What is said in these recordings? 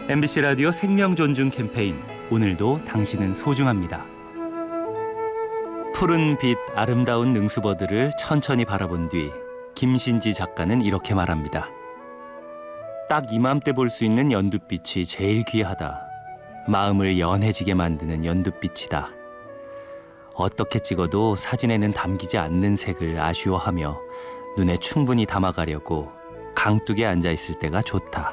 MBC 라디오 생명 존중 캠페인, 오늘도 당신은 소중합니다. 푸른 빛, 아름다운 능수버들을 천천히 바라본 뒤 김신지 작가는 이렇게 말합니다. 딱 이맘때 볼 수 있는 연두빛이 제일 귀하다. 마음을 연해지게 만드는 연두빛이다. 어떻게 찍어도 사진에는 담기지 않는 색을 아쉬워하며 눈에 충분히 담아가려고 강둑에 앉아있을 때가 좋다.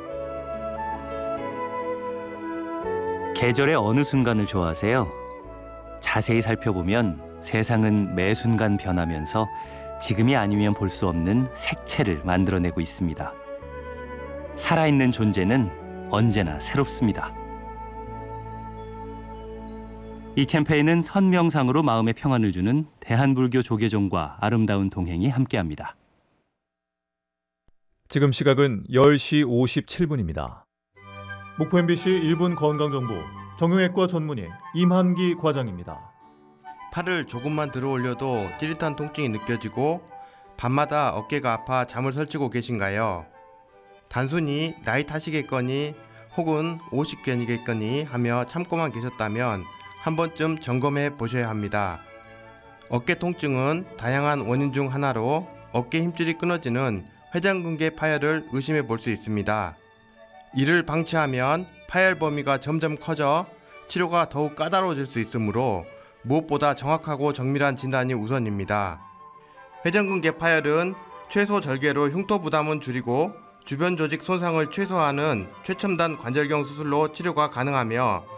계절의 어느 순간을 좋아하세요? 자세히 살펴보면 세상은 매 순간 변하면서 지금이 아니면 볼 수 없는 색채를 만들어내고 있습니다. 살아있는 존재는 언제나 새롭습니다. 이 캠페인은 선명상으로 마음의 평안을 주는 대한불교 조계종과 아름다운 동행이 함께합니다. 지금 시각은 10시 57분입니다. 목포 MBC 1분 건강정보 정형외과 전문의 임한기 과장입니다. 팔을 조금만 들어 올려도 찌릿한 통증이 느껴지고 밤마다 어깨가 아파 잠을 설치고 계신가요? 단순히 나이 탓이겠거니 혹은 오십견이겠거니 하며 참고만 계셨다면 한 번쯤 점검해 보셔야 합니다. 어깨 통증은 다양한 원인 중 하나로 어깨 힘줄이 끊어지는 회전근개 파열을 의심해 볼 수 있습니다. 이를 방치하면 파열 범위가 점점 커져 치료가 더욱 까다로워질 수 있으므로 무엇보다 정확하고 정밀한 진단이 우선입니다. 회전근개 파열은 최소 절개로 흉터 부담은 줄이고 주변 조직 손상을 최소화하는 최첨단 관절경 수술로 치료가 가능하며